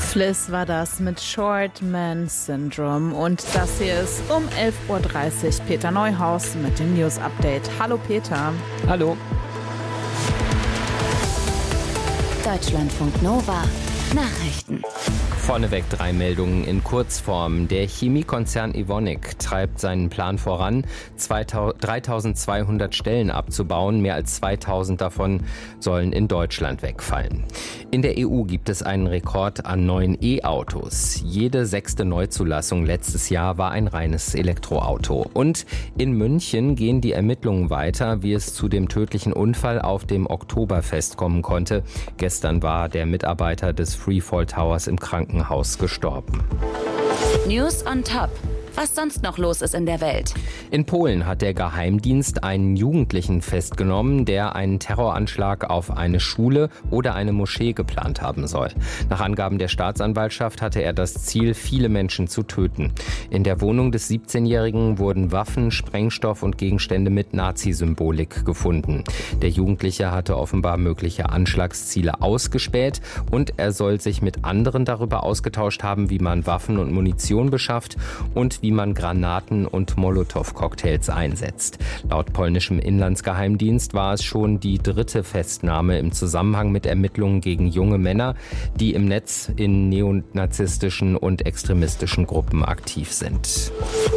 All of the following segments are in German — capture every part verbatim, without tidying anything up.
Fliss war das mit Short Man Syndrome. Und das hier ist um elf Uhr dreißig Peter Neuhaus mit dem News Update. Hallo Peter. Hallo. Deutschlandfunk Nova Nachrichten. Vorneweg drei Meldungen in Kurzform. Der Chemiekonzern Evonik treibt seinen Plan voran, dreitausendzweihundert Stellen abzubauen. Mehr als zweitausend davon sollen in Deutschland wegfallen. In der E U gibt es einen Rekord an neuen E-Autos. Jede sechste Neuzulassung letztes Jahr war ein reines Elektroauto. Und in München gehen die Ermittlungen weiter, wie es zu dem tödlichen Unfall auf dem Oktoberfest kommen konnte. Gestern war der Mitarbeiter des Freefall Towers im Krankenhaus gestorben. News on Top. Was sonst noch los ist in der Welt. In Polen hat der Geheimdienst einen Jugendlichen festgenommen, der einen Terroranschlag auf eine Schule oder eine Moschee geplant haben soll. Nach Angaben der Staatsanwaltschaft hatte er das Ziel, viele Menschen zu töten. In der Wohnung des siebzehnjährigen wurden Waffen, Sprengstoff und Gegenstände mit Nazi-Symbolik gefunden. Der Jugendliche hatte offenbar mögliche Anschlagsziele ausgespäht und er soll sich mit anderen darüber ausgetauscht haben, wie man Waffen und Munition beschafft und wie wie man Granaten und Molotow-Cocktails einsetzt. Laut polnischem Inlandsgeheimdienst war es schon die dritte Festnahme im Zusammenhang mit Ermittlungen gegen junge Männer, die im Netz in neonazistischen und extremistischen Gruppen aktiv sind.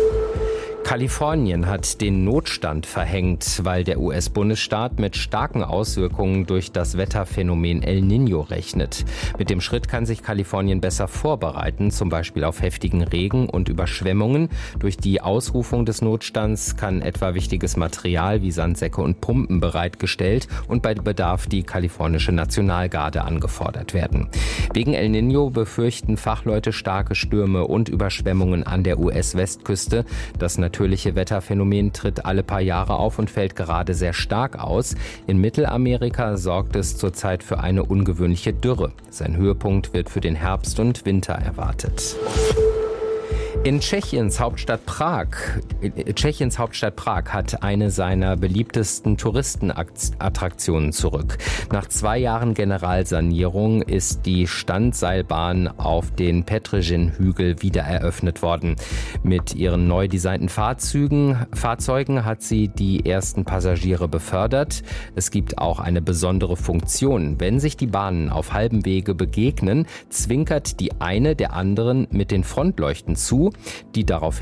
Kalifornien hat den Notstand verhängt, weil der U S-Bundesstaat mit starken Auswirkungen durch das Wetterphänomen El Niño rechnet. Mit dem Schritt kann sich Kalifornien besser vorbereiten, zum Beispiel auf heftigen Regen und Überschwemmungen. Durch die Ausrufung des Notstands kann etwa wichtiges Material wie Sandsäcke und Pumpen bereitgestellt und bei Bedarf die kalifornische Nationalgarde angefordert werden. Wegen El Niño befürchten Fachleute starke Stürme und Überschwemmungen an der U S-Westküste. Das natürliche Wetterphänomen tritt alle paar Jahre auf und fällt gerade sehr stark aus. In Mittelamerika sorgt es zurzeit für eine ungewöhnliche Dürre. Sein Höhepunkt wird für den Herbst und Winter erwartet. In Tschechiens Hauptstadt Prag, Tschechiens Hauptstadt Prag hat eine seiner beliebtesten Touristenattraktionen zurück. Nach zwei Jahren Generalsanierung ist die Standseilbahn auf den Petržin-Hügel wieder eröffnet worden. Mit ihren neu designten Fahrzeugen, Fahrzeugen hat sie die ersten Passagiere befördert. Es gibt auch eine besondere Funktion. Wenn sich die Bahnen auf halbem Wege begegnen, zwinkert die eine der anderen mit den Frontleuchten zu, die daraufhin